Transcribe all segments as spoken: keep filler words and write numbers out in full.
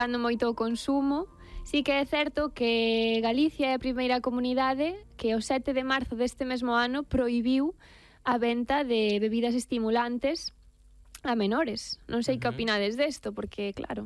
cando moito o consumo. Sí que é certo que Galicia é a primeira comunidade que o sete de marzo deste mesmo ano prohibiu a venta de bebidas estimulantes a menores. Non sei uh-huh. que opinades desto, porque, claro...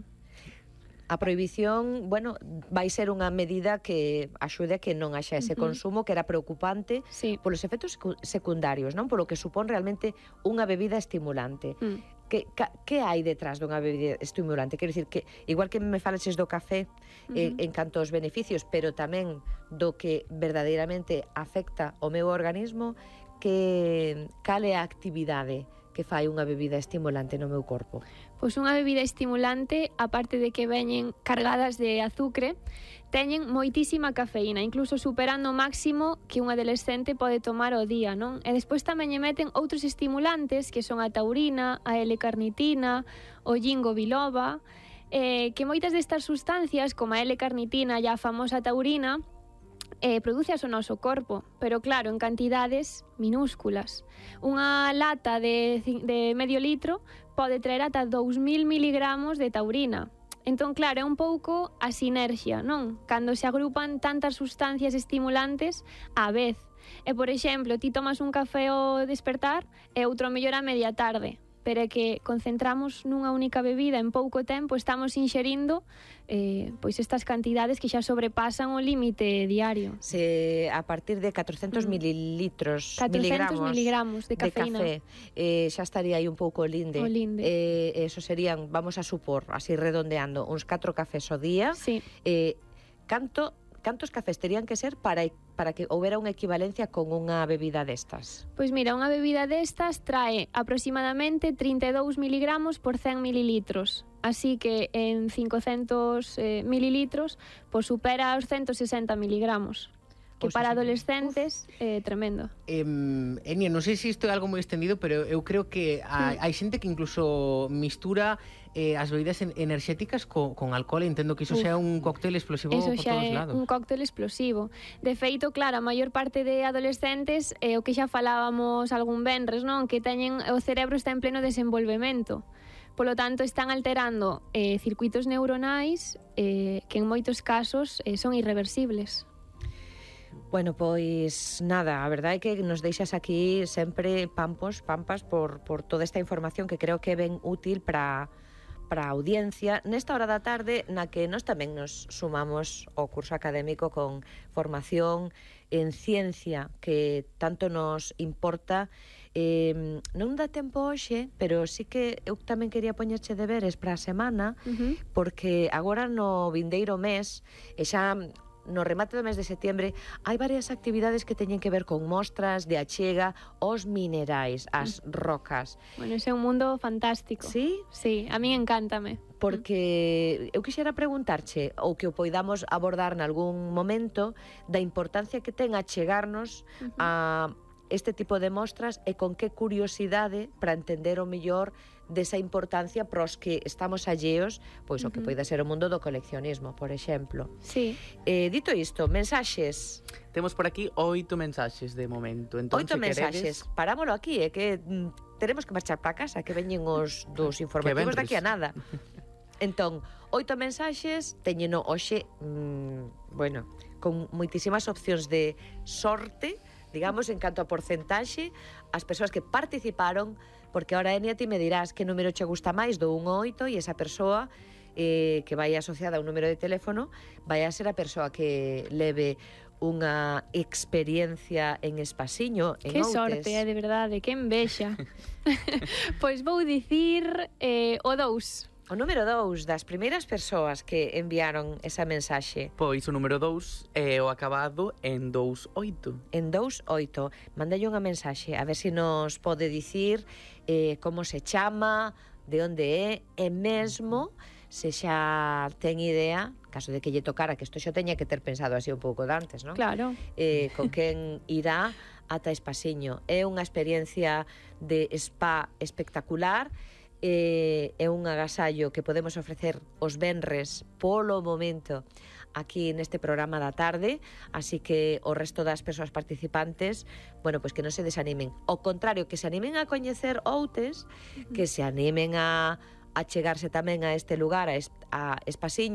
A prohibición, bueno, vai ser unha medida que axude a que non haxa ese uh-huh. consumo, que era preocupante sí. polos efectos secundarios, non? Polo que supón realmente unha bebida estimulante. Uh-huh. Que, que hai detrás dunha bebida estimulante? Quero dicir que, igual que me falaches do café uh-huh. eh, en canto aos beneficios, pero tamén do que verdadeiramente afecta o meu organismo, que cal é a actividade que fai unha bebida estimulante no meu corpo? Pois unha bebida estimulante, aparte de que veñen cargadas de azucre, teñen moitísima cafeína, incluso superando o máximo que un adolescente pode tomar ao día, non? E despois tamén lle meten outros estimulantes, que son a taurina, a L-carnitina, o ginkgo biloba, eh, que moitas destas sustancias, como a L-carnitina e a famosa taurina, eh, produce o noso corpo, pero claro, en cantidades minúsculas. Unha lata de, de medio litro pode traer ata dous mil miligramos de taurina. Entón, claro, é un pouco a sinerxia, non? Cando se agrupan tantas sustancias estimulantes á vez. E, por exemplo, ti tomas un café ao despertar e outro mellor a media tarde, pero é que concentramos nunha única bebida en pouco tempo, estamos inxerindo eh, pois estas cantidades que xa sobrepasan o límite diario. Se a partir de catrocentos mililitros, catrocentos miligramos de cafeína, de café, eh, xa estaría aí un pouco o linde. O linde. Eh, eso serían, vamos a supor, así redondeando, uns catro cafés ao día. Sí. Eh, canto Cantos cafés terían que ser para para que houbera unha equivalencia con unha bebida destas? Pois mira, unha bebida destas trae aproximadamente trinta e dous miligramos por cen mililitros. Así que en cincocentos eh, mililitros pois supera os ciento sesenta miligramos. Que para adolescentes é eh, tremendo. Eh, Enia, non sei se isto é algo moi extendido, pero eu creo que hai, hai xente que incluso mistura eh, as bebidas enerxéticas co, con alcohol. Entendo que iso xa é un cóctel explosivo eso por xa todos é lados. Un cóctel explosivo. De feito, claro, a maior parte de adolescentes é eh, o que xa falábamos algún venres, non? Que teñen, o cerebro está en pleno desenvolvemento. Polo tanto, están alterando eh, circuitos neuronais eh, que en moitos casos eh, son irreversibles. Bueno, pois nada, a verdade é que nos deixas aquí sempre pampos, pampas por, por toda esta información que creo que é ben útil para para a audiencia nesta hora da tarde na que nós tamén nos sumamos ao curso académico con formación en ciencia que tanto nos importa. Eh, non dá tempo hoxe, pero sí que eu tamén quería poñerche deberes para a semana, uh-huh. porque agora no vindeiro mes e xa no remate do mes de setembro hai varias actividades que teñen que ver con mostras de achega aos minerais, as rocas. Bueno, ese é un mundo fantástico. Sí? Sí, a min encántame. Porque eu quixera preguntarche, ou que o poidamos abordar nalgún momento, da importancia que ten achegarnos uh-huh. a este tipo de mostras e con que curiosidade para entender o mellor desa importancia pros que estamos alleos, pois uh-huh. o que poida ser o mundo do coleccionismo, por exemplo. Sí. Eh, dito isto, mensaxes. Temos por aquí oito mensaxes de momento. Entón, oito mensaxes. Queredes... Parámolo aquí, é eh, que mm, tenemos que marchar para casa, que veñen os dos informativos daqui a nada. Entón, oito mensaxes, teñeno hoxe, mmm, bueno, con moitísimas opcións de sorte, digamos, en canto a porcentaxe, as persoas que participaron, porque ahora, Enia, ti me dirás que número che gusta máis do un ao oito e esa persoa eh, que vai asociada a un número de teléfono vai a ser a persoa que leve unha experiencia en Espasiño, en que Outes. Sorte, é, de verdade, que envexa. Pois vou dicir eh, o dous. O número dous das primeiras persoas que enviaron esa mensaxe. Pois o número dous é o acabado en dous oito. En dous oito. Mandalle unha mensaxe, a ver se nos pode dicir eh, como se chama, de onde é, e mesmo se xa ten idea, caso de que lle tocara, que isto xa teña que ter pensado así un pouco de antes, non? Claro. Eh, con quen irá ata Espasiño. É unha experiencia de spa espectacular, eh, é un agasallo que podemos ofrecer os venres polo momento aquí neste programa da tarde, así que o resto das persoas participantes, bueno, pois que non se desanimen, ao contrario, que se animen a coñecer Outes, uh-huh. que se animen a achegarse tamén a este lugar, a, est, a Espasiño,